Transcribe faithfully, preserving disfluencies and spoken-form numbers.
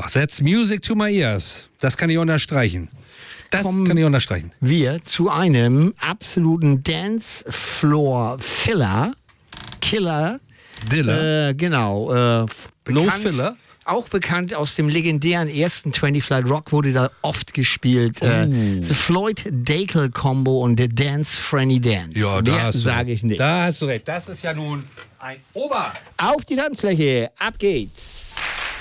that's music to my ears. Das kann ich unterstreichen. Das Kommen kann ich unterstreichen. Wir zu einem absoluten Dance-Floor-Filler. Killer. Diller. Äh, genau. Äh, No bekannt- Filler. Auch bekannt aus dem legendären ersten zwanzig Flight Rock, wurde da oft gespielt. Äh, The Floyd Dacre Combo und The Dance Franny Dance. Ja, da Mehr hast du sage recht. ich nicht. Da hast du recht. Das ist ja nun ein Ober. Auf die Tanzfläche, ab geht's.